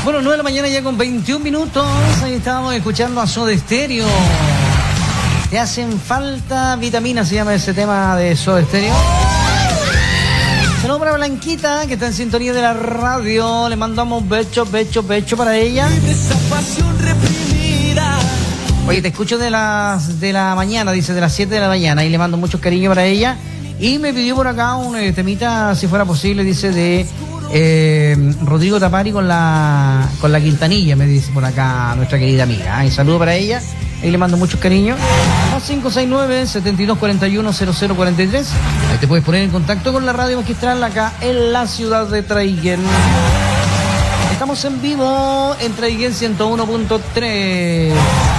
Fueron 9 de la mañana ya con 21 minutos. Ahí estábamos escuchando a Soda Stereo. Te hacen falta vitaminas, se llama ese tema de Soda Stereo. Saludos para Blanquita, que está en sintonía de la radio. Le mandamos becho para ella. Oye, te escucho de la mañana, dice, de las 7 de la mañana. Y le mando mucho cariño para ella. Y me pidió por acá un temita, si fuera posible, dice, de Rodrigo Tapari con la Quintanilla, me dice por acá nuestra querida amiga. Y saludo para ella. Y le mando muchos cariños. A 569-7241-0043. Ahí te puedes poner en contacto con la radio magistral acá en la ciudad de Traiguén. Estamos en vivo en Traiguén 101.3.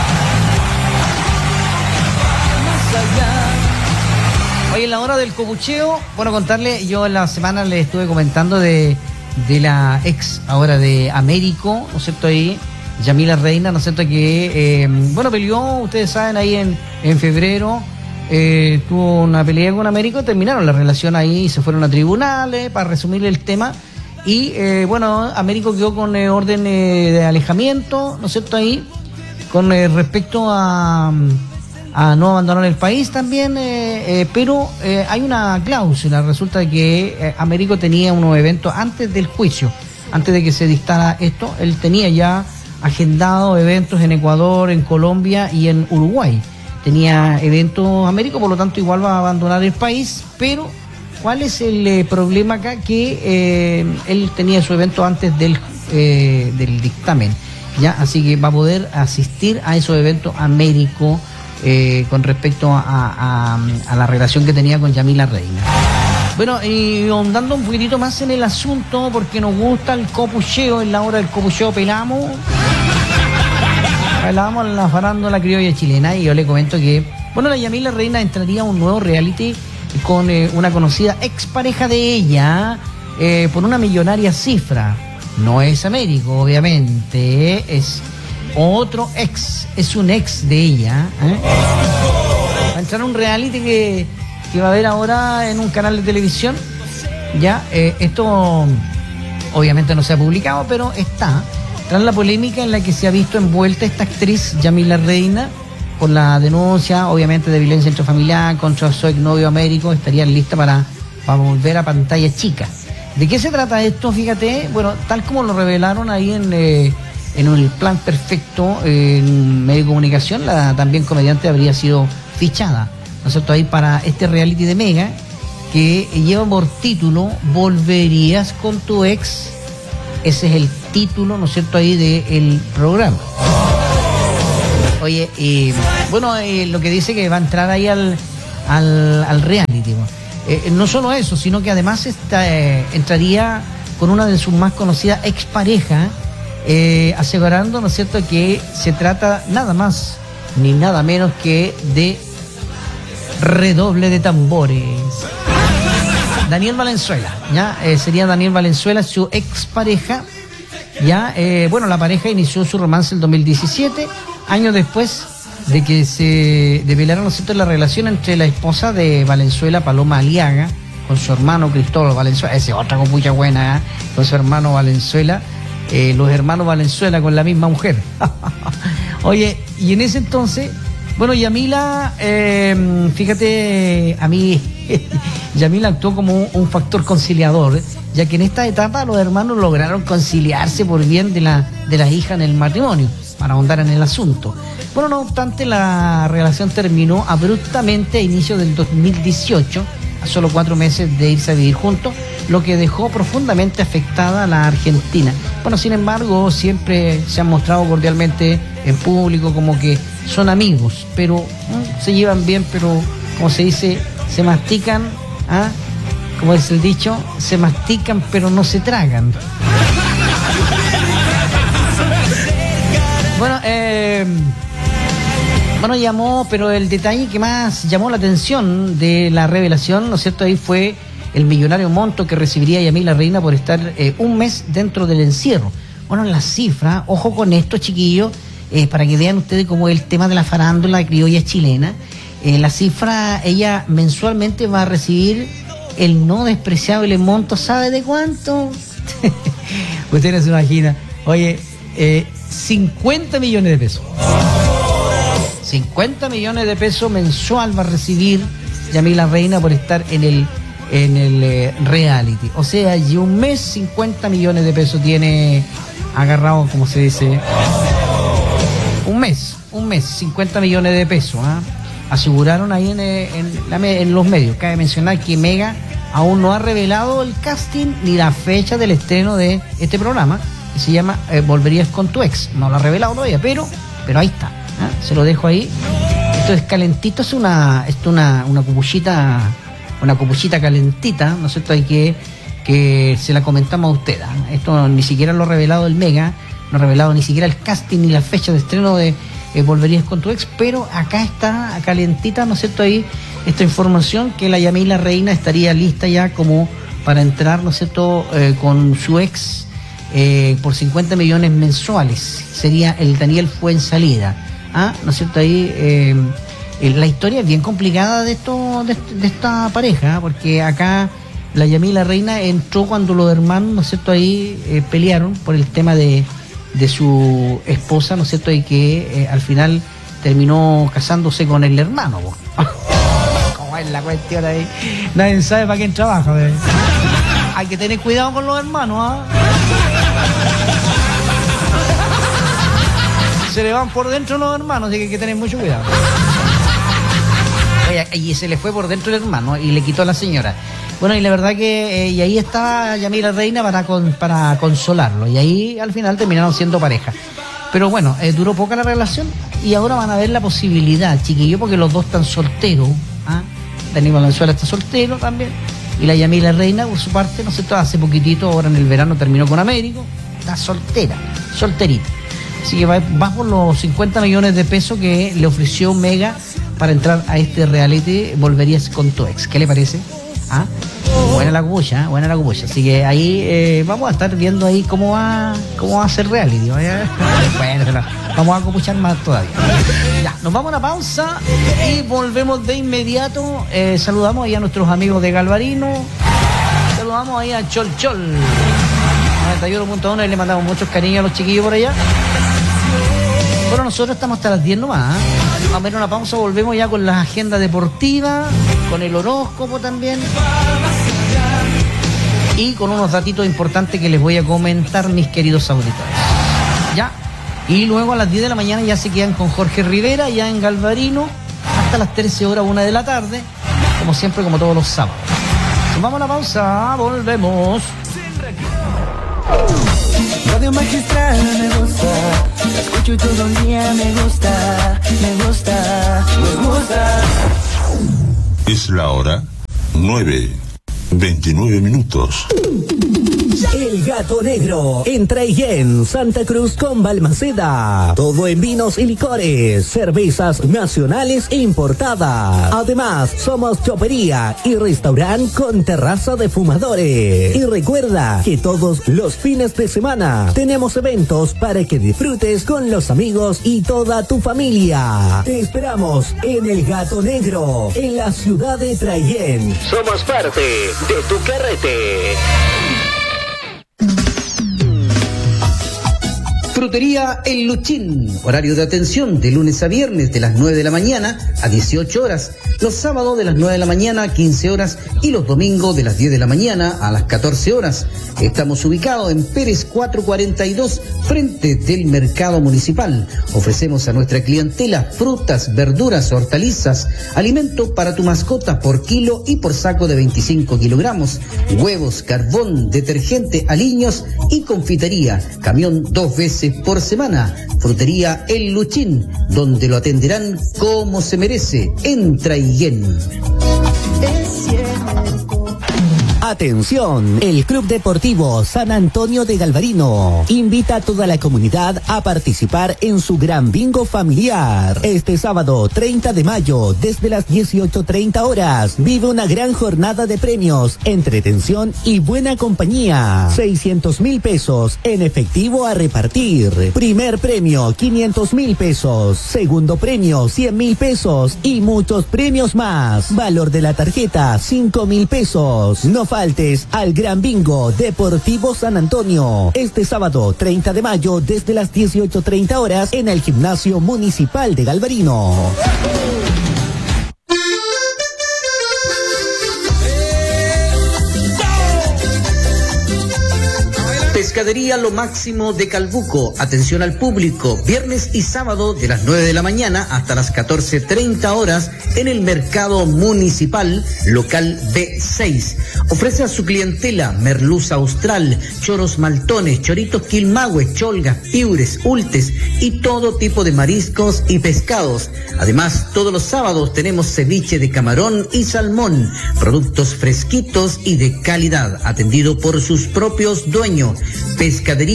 Hoy en la hora del copucheo, bueno, contarle, yo en la semana le estuve comentando de la ex ahora de Américo, ¿no es cierto? Ahí, Yamila Reina, ¿no es cierto? Que, bueno, peleó, ustedes saben, ahí en febrero, tuvo una pelea con Américo, terminaron la relación ahí, se fueron a tribunales, para resumirle el tema, y, bueno, Américo quedó con orden de alejamiento, ¿no es cierto? Ahí, con respecto a no abandonar el país también, pero hay una cláusula. Resulta que Américo tenía unos eventos antes del juicio, antes de que se dictara esto. Él tenía ya agendado eventos en Ecuador, en Colombia y en Uruguay. Tenía eventos Américo, por lo tanto igual va a abandonar el país, pero ¿cuál es el problema acá? Que él tenía su evento antes del dictamen, ¿ya? Así que va a poder asistir a esos eventos Américo, con respecto a la relación que tenía con Yamila Reina. Bueno, y ahondando un poquitito más en el asunto, porque nos gusta el copucheo, en la hora del copucheo pelamos la farándula criolla chilena, y yo le comento que, bueno, la Yamila Reina entraría a un nuevo reality con una conocida expareja de ella, por una millonaria cifra. No es Américo, obviamente, es otro ex, es un ex de ella, Va a entrar a un reality que va a haber ahora en un canal de televisión. Ya, esto obviamente no se ha publicado, pero está tras la polémica en la que se ha visto envuelta esta actriz Yamila Reina por la denuncia, obviamente, de violencia intrafamiliar contra su exnovio Américo. Estarían listas para volver a pantalla chica. ¿De qué se trata esto? Fíjate, bueno, tal como lo revelaron ahí en el plan perfecto, en medio de comunicación, la también comediante habría sido fichada, ¿no es cierto?, ahí para este reality de Mega, que lleva por título ¿Volverías con tu ex? Ese es el título, ¿no es cierto?, ahí del programa. Oye, bueno, lo que dice que va a entrar ahí al reality. No solo eso, sino que además entraría con una de sus más conocidas exparejas, asegurando, ¿no es cierto?, que se trata nada más ni nada menos que de redoble de tambores. Daniel Valenzuela, ¿ya? Sería Daniel Valenzuela, su expareja, ¿ya? Bueno, la pareja inició su romance en 2017, años después de que se develaron, ¿no es cierto?, la relación entre la esposa de Valenzuela, Paloma Aliaga, con su hermano Cristóbal Valenzuela, ese otra copucha buena, con su hermano Valenzuela. Los hermanos Valenzuela con la misma mujer. Oye, y en ese entonces, bueno, Yamila, fíjate, a mí, Yamila actuó como un factor conciliador, ya que en esta etapa los hermanos lograron conciliarse por bien de la hija en el matrimonio, para ahondar en el asunto. Bueno, no obstante, la relación terminó abruptamente a inicios del 2018, a solo 4 meses de irse a vivir juntos, lo que dejó profundamente afectada a la Argentina. Bueno, sin embargo, siempre se han mostrado cordialmente en público, como que son amigos, pero se llevan bien, pero como se dice, se mastican, como es el dicho, se mastican pero no se tragan. Bueno, llamó, pero el detalle que más llamó la atención de la revelación, ¿no es cierto?, ahí fue el millonario monto que recibiría Yamila Reina por estar un mes dentro del encierro. Bueno, la cifra, ojo con esto, chiquillos, para que vean ustedes cómo es el tema de la farándula criolla chilena. La cifra, ella mensualmente va a recibir el no despreciable monto, ¿sabe de cuánto? Usted no se imagina, Oye, 50 millones de pesos. 50 millones de pesos mensual va a recibir Yamila Reina por estar en el reality. O sea, y un mes 50 millones de pesos tiene agarrado, como se dice. Un mes, 50 millones de pesos. Aseguraron ahí en los medios. Cabe mencionar que Mega aún no ha revelado el casting ni la fecha del estreno de este programa, que se llama Volverías con tu ex. No lo ha revelado todavía, pero ahí está. Se lo dejo ahí. Esto es calentito, es una cupuchita calentita, ¿no es cierto? Hay que se la comentamos a usted. Esto ni siquiera lo ha revelado el Mega, no ha revelado ni siquiera el casting ni la fecha de estreno de Volverías con tu ex, pero acá está calentita, ¿no es cierto? Ahí esta información que la Yamila Reina estaría lista ya como para entrar, ¿no es cierto? Con su ex por 50 millones mensuales. Sería el Daniel Fuenzalida. ¿No es cierto? Ahí la historia es bien complicada de esta pareja, porque acá la Yamila Reina entró cuando los hermanos, ¿no es cierto? Ahí pelearon por el tema de su esposa, ¿no es cierto? Y que al final terminó casándose con el hermano. ¿Cómo es la cuestión ahí? Nadie sabe para quién trabaja. Hay que tener cuidado con los hermanos, Se le van por dentro los hermanos, así que hay que tener mucho cuidado. Y se le fue por dentro el hermano y le quitó a la señora. Bueno, y la verdad que y ahí estaba Yamila Reina para consolarlo. Y ahí al final terminaron siendo pareja. Pero bueno, duró poca la relación y ahora van a ver la posibilidad, chiquillo, porque los dos están solteros. Danilo Valenzuela está soltero también. Y la Yamila Reina, por su parte, no sé, hace poquitito, ahora en el verano terminó con Américo. Está solterita. Así que va por los 50 millones de pesos que le ofreció Mega para entrar a este reality Volverías con tu ex. ¿Qué le parece? Buena la cubucha. Así que ahí vamos a estar viendo ahí cómo va a ser reality. Bueno, vamos a copuchar más todavía. Ya, nos vamos a una pausa y volvemos de inmediato. Saludamos ahí a nuestros amigos de Galvarino. Saludamos ahí a Chol 91.1 y le mandamos muchos cariños a los chiquillos por allá. Bueno, nosotros estamos hasta las 10 nomás. Vamos a ver una pausa, volvemos ya con la agenda deportiva, con el horóscopo también. Y con unos datitos importantes que les voy a comentar, mis queridos auditores. Ya. Y luego a las 10 de la mañana ya se quedan con Jorge Rivera, ya en Galvarino, hasta las 13 horas, 1 de la tarde, como siempre, como todos los sábados. Nos vamos a la pausa, volvemos. Radio Magistral me gusta, la escucho todo el día, me gusta. Es la hora 9:29. El Gato Negro, en Traillén, Santa Cruz con Balmaceda. Todo en vinos y licores, cervezas nacionales e importadas. Además, somos chopería y restaurante con terraza de fumadores. Y recuerda que todos los fines de semana tenemos eventos para que disfrutes con los amigos y toda tu familia. Te esperamos en El Gato Negro, en la ciudad de Traillén. Somos parte de tu carrete. Frutería El Luchín, horario de atención de lunes a viernes de las 9 de la mañana a 18 horas, los sábados de las 9 de la mañana a 15 horas y los domingos de las 10 de la mañana a las 14 horas. Estamos ubicados en Pérez 442, frente del Mercado Municipal. Ofrecemos a nuestra clientela frutas, verduras, hortalizas, alimento para tu mascota por kilo y por saco de 25 kilogramos, huevos, carbón, detergente, aliños y confitería. Camión 2 veces por semana. Frutería El Luchín, donde lo atenderán como se merece, en Traillén. Atención, el Club Deportivo San Antonio de Galvarino invita a toda la comunidad a participar en su gran bingo familiar. Este sábado 30 de mayo, desde las 18:30 horas, vive una gran jornada de premios, entretención y buena compañía. 600,000 pesos en efectivo a repartir. Primer premio, 500,000 pesos. Segundo premio, 100,000 pesos y muchos premios más. Valor de la tarjeta, 5,000 pesos. No falte faltes al Gran Bingo Deportivo San Antonio. Este sábado 30 de mayo desde las 18:30 horas en el Gimnasio Municipal de Galvarino. Pescadería Lo Máximo de Calbuco. Atención al público. Viernes y sábado de las 9 de la mañana hasta las 14:30 horas en el Mercado Municipal, local B6. Ofrece a su clientela merluza austral, choros maltones, choritos quilmahue, cholgas, piures, ultes y todo tipo de mariscos y pescados. Además, todos los sábados tenemos ceviche de camarón y salmón, productos fresquitos y de calidad, atendido por sus propios dueños. Pescadería